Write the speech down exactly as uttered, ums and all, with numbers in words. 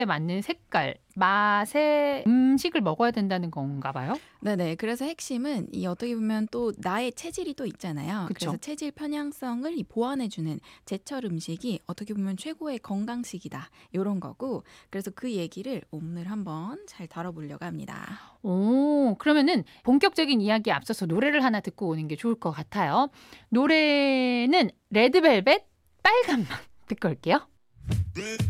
맞는 색깔, 맛의 음식을 먹어야 된다는 건가 봐요? 네네. 그래서 핵심은 이 어떻게 보면 또 나의 체질이 또 있잖아요. 그래서 그쵸. 체질 편향성을 이 보완해 주는 제철 음식이 어떻게 보면 최고의 건강식이다. 요런 거고 그래서 그 얘기를 오늘 한번 잘 다뤄보려고 합니다. 오 그러면은 본격적인 이야기에 앞서서 노래를 하나 듣고 오는 게 좋을 것 같아요. 노래는 레드벨벳 빨간 맛 듣고 올게요.